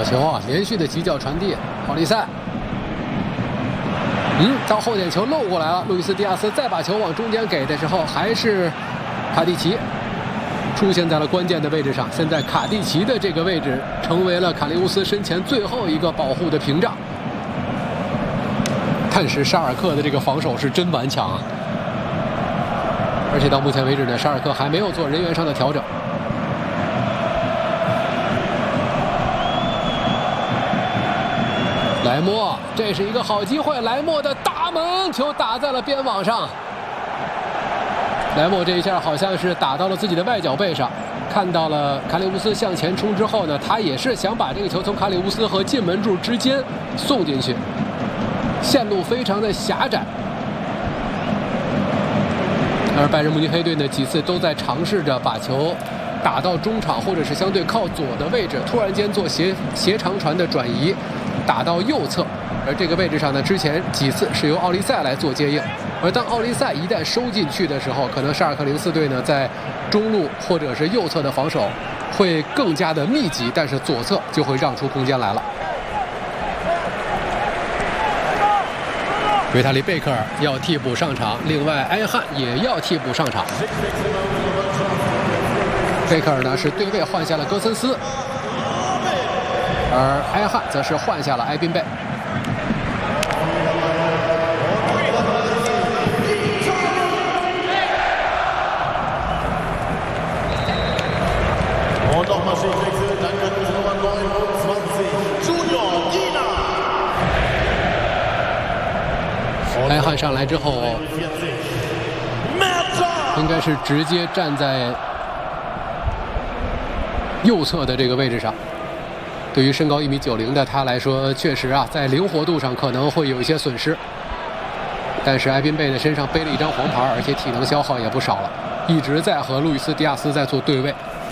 球啊，连续的急角传递，奥利塞。到后点球漏过来了，路易斯·迪亚斯再把球往中间给的时候，还是卡蒂奇出现在了关键的位置上。现在卡蒂奇的这个位置成为了卡利乌斯身前最后一个保护的屏障。但是沙尔克的这个防守是真顽强啊！而且到目前为止呢，沙尔克还没有做人员上的调整。莱莫，这是一个好机会，莱莫的大门球打在了边网上。莱莫这一下好像是打到了自己的外脚背上，看到了卡里乌斯向前冲之后呢，他也是想把这个球从卡里乌斯和进门柱之间送进去，线路非常的狭窄。而拜仁慕尼黑队呢，几次都在尝试着把球打到中场或者是相对靠左的位置，突然间做斜长传的转移，打到右侧。而这个位置上呢，之前几次是由奥利塞来做接应。而当奥利塞一旦收进去的时候，可能沙尔克04队呢在中路或者是右侧的防守会更加的密集，但是左侧就会让出空间来了。维塔利·贝克尔要替补上场，另外埃汉也要替补上场。贝克尔呢是对位换下了戈森斯，而埃汉则是换下了埃宾贝。埃汉上来之后，应该是直接站在右侧的这个位置上。对于身高1.90米的他来说，确实啊，在灵活度上可能会有一些损失。但是埃宾贝的身上背了一张黄牌，而且体能消耗也不少了，一直在和路易斯·迪亚斯在做对位。